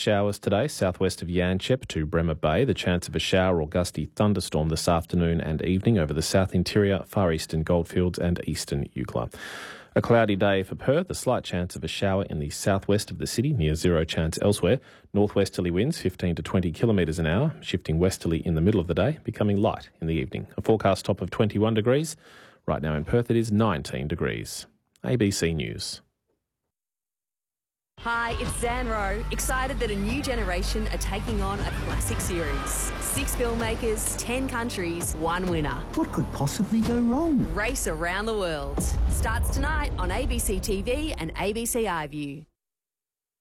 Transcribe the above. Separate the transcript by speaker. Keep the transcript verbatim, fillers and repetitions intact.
Speaker 1: showers today, southwest of Yanchep to Bremer Bay. The chance of a shower or gusty thunderstorm this afternoon and evening over the south interior, far eastern Goldfields and eastern Eucla. A cloudy day for Perth, a slight chance of a shower in the southwest of the city, near zero chance elsewhere. Northwesterly winds fifteen to twenty kilometres an hour, shifting westerly in the middle of the day, becoming light in the evening. A forecast top of twenty-one degrees. Right now in Perth it is nineteen degrees. A B C News.
Speaker 2: Hi, it's Zan Rowe, excited that a new generation are taking on a classic series. Six filmmakers, ten countries, one winner.
Speaker 3: What could possibly go wrong?
Speaker 2: Race around the world. Starts tonight on A B C T V and A B C iView.